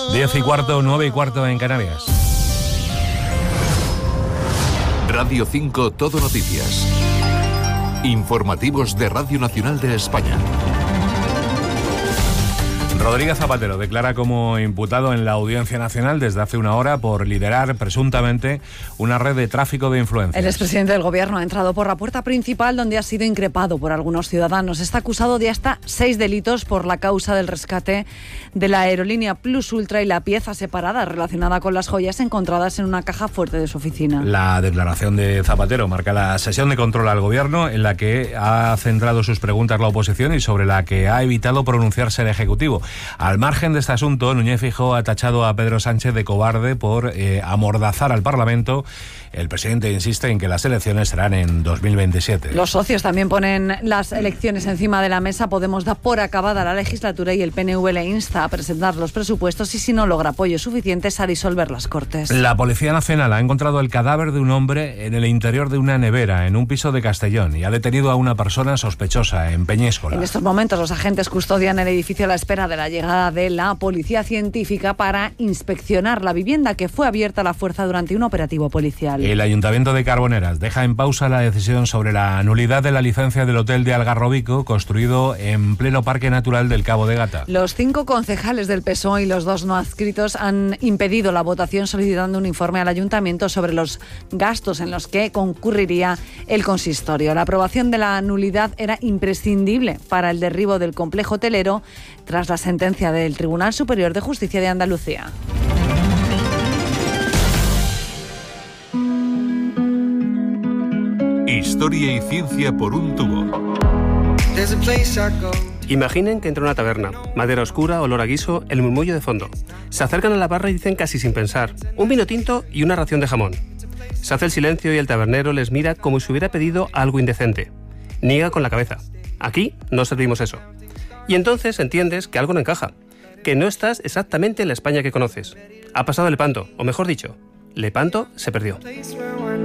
10:15, 9:15 en Canarias. Radio 5 Todo Noticias. Informativos de Radio Nacional de España. Rodríguez Zapatero declara como imputado en la Audiencia Nacional desde hace una hora por liderar presuntamente una red de tráfico de influencias. El expresidente del Gobierno ha entrado por la puerta principal, donde ha sido increpado por algunos ciudadanos. Está acusado de hasta 6 delitos por la causa del rescate de la aerolínea Plus Ultra y la pieza separada relacionada con las joyas encontradas en una caja fuerte de su oficina. La declaración de Zapatero marca la sesión de control al Gobierno, en la que ha centrado sus preguntas la oposición y sobre la que ha evitado pronunciarse el Ejecutivo. Al margen de este asunto, Núñez Feijóo ha tachado a Pedro Sánchez de cobarde por amordazar al Parlamento. El presidente insiste en que las elecciones serán en 2027. Los socios también ponen las elecciones encima de la mesa. Podemos da por acabada la legislatura y el PNV le insta a presentar los presupuestos y, si no logra apoyos suficientes, a disolver las Cortes. La Policía Nacional ha encontrado el cadáver de un hombre en el interior de una nevera en un piso de Castellón y ha detenido a una persona sospechosa en Peñíscola. En estos momentos los agentes custodian el edificio a la espera de la llegada de la policía científica para inspeccionar la vivienda, que fue abierta a la fuerza durante un operativo policial. El Ayuntamiento de Carboneras deja en pausa la decisión sobre la nulidad de la licencia del hotel de Algarrobico, construido en pleno Parque Natural del Cabo de Gata. Los 5 concejales del PSOE y los 2 no adscritos han impedido la votación, solicitando un informe al Ayuntamiento sobre los gastos en los que concurriría el consistorio. La aprobación de la nulidad era imprescindible para el derribo del complejo hotelero tras la sentencia del Tribunal Superior de Justicia de Andalucía. Historia y ciencia por un tubo. Imaginen que entra a una taberna, madera oscura, olor a guiso, el murmullo de fondo. Se acercan a la barra y dicen casi sin pensar: un vino tinto y una ración de jamón. Se hace el silencio y el tabernero les mira como si hubiera pedido algo indecente. Niega con la cabeza: aquí no servimos eso. Y entonces entiendes que algo no encaja, que no estás exactamente en la España que conoces. Ha pasado Lepanto, o mejor dicho, Lepanto se perdió.